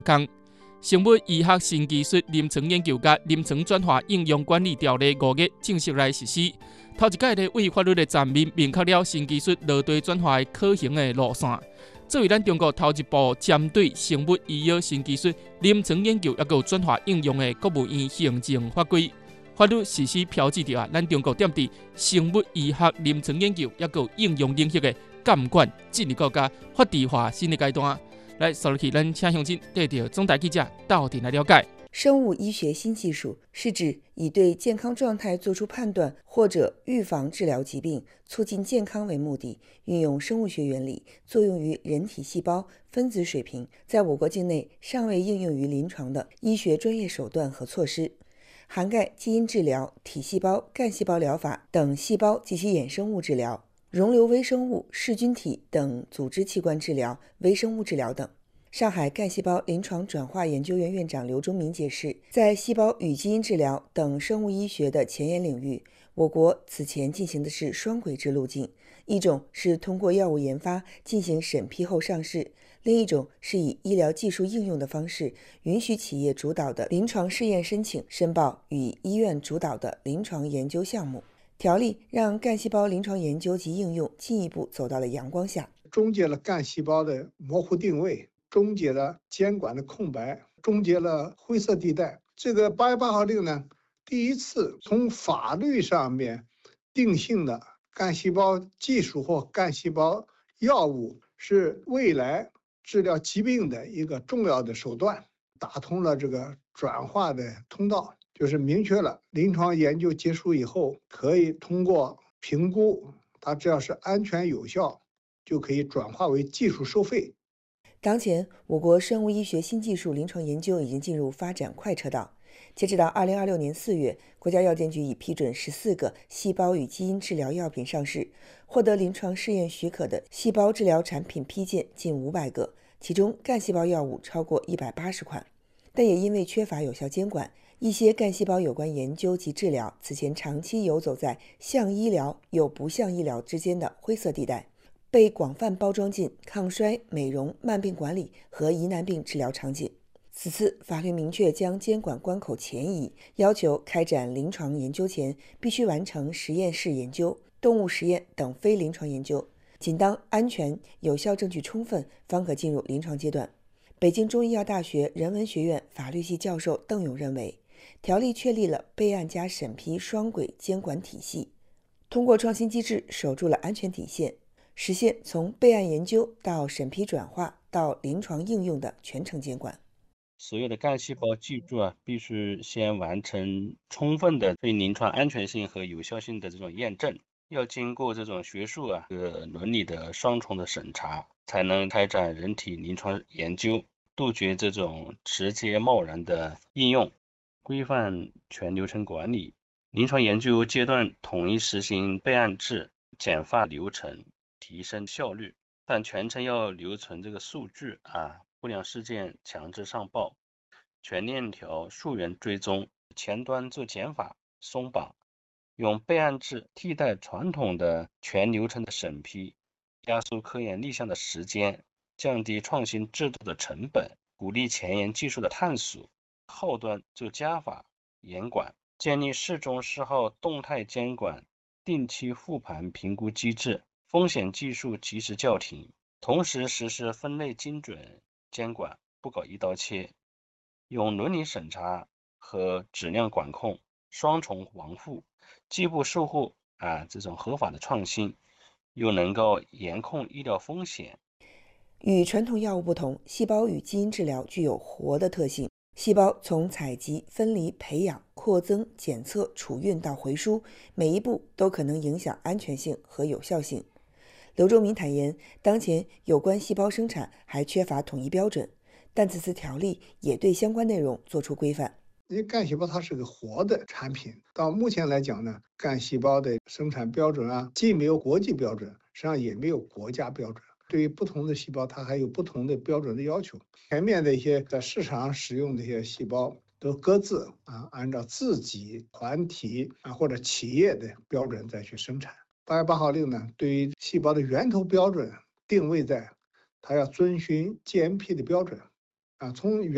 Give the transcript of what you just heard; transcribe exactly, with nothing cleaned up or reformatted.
讲生物医学新技术临床研究甲临床转化应用管理条例五月正式来实施。头一届咧为法律的层面明确了新技术落地转化的可行的路线，作为咱中国头一部针对生物医药新技术临床研究抑有转化应用的国务院行政法规。法律实施标志着啊，咱中国踮伫生物医学临床研究抑有应用领域的监管进入国家法治化新的阶段。来，收落去，咱请向真带着总台记者到底来了解。 生物医学新技术是指以对健康状态作出判断或者预防治疗疾病、促进健康为目的，运用生物学原理作用于人体细胞、分子水平，在我国境内尚未应用于临床的医学专业手段和措施，涵盖基因治疗、体细胞、干细胞疗法等细胞及其衍生物治疗、溶瘤微生物、噬菌体等组织器官治疗、微生物治疗等。上海干细胞临床转化研究院院长刘忠明解释，在细胞与基因治疗等生物医学的前沿领域，我国此前进行的是双轨制路径，一种是通过药物研发进行审批后上市，另一种是以医疗技术应用的方式，允许企业主导的临床试验申请申报与医院主导的临床研究项目。条例让干细胞临床研究及应用进一步走到了阳光下， 终结了干细胞的模糊定位，终结了监管的空白，终结了灰色地带。这个八月八号令呢，第一次从法律上面定性的干细胞技术或干细胞药物是未来治疗疾病的一个重要的手段，打通了这个转化的通道，就是明确了临床研究结束以后，可以通过评估，它只要是安全有效，就可以转化为技术收费。 当前，我国生物医学新技术临床研究已经进入发展快车道。截止到二零二六年四月，国家药监局已批准十四个细胞与基因治疗药品上市，获得临床试验许可的细胞治疗产品批件近五百个，其中干细胞药物超过一百八十款。但也因为缺乏有效监管，一些干细胞有关研究及治疗此前长期游走在像医疗又不像医疗之间的灰色地带，被广泛包装进抗衰、美容、慢病管理和疑难病治疗场景。此次法律明确将监管关口前移，要求开展临床研究前必须完成实验室研究、动物实验等非临床研究，仅当安全有效证据充分，方可进入临床阶段。北京中医药大学人文学院法律系教授邓勇认为，条例确立了备案加审批双轨监管体系，通过创新机制守住了安全底线，实现从备案研究到审批转化到临床应用的全程监管。 所有的干细胞技术啊，必须先完成充分的对临床安全性和有效性的这种验证，要经过这种学术啊和伦理的双重的审查，才能开展人体临床研究，杜绝这种直接贸然的应用，规范全流程管理。临床研究阶段统一实行备案制，简化流程，提升效率，但全程要留存这个数据啊，不良事件强制上报，全链条溯源追踪，前端做减法松绑，用备案制替代传统的全流程的审批，加速科研立项的时间，降低创新制度的成本，鼓励前沿技术的探索，后端做加法严管，建立事中事后动态监管，定期复盘评估机制，风险技术及时叫停，同时实施分类精准监管，不搞一刀切，用伦理审查和质量管控双重防护，既不守护啊这种合法的创新，又能够严控医疗风险。 与传统药物不同，细胞与基因治疗具有活的特性。细胞从采集、分离、培养、扩增、检测、储运到回输，每一步都可能影响安全性和有效性。刘忠明坦言，当前有关细胞生产还缺乏统一标准，但此次条例也对相关内容作出规范。 因为干细胞它是个活的产品，到目前来讲呢，干细胞的生产标准啊，既没有国际标准，实际上也没有国家标准。对于不同的细胞，它还有不同的标准的要求。前面的一些在市场上使用的一些细胞，都各自啊按照自己团体啊或者企业的标准再去生产。八月八号令呢，对于细胞的源头标准定位在，它要遵循 G M P 的标准啊，从原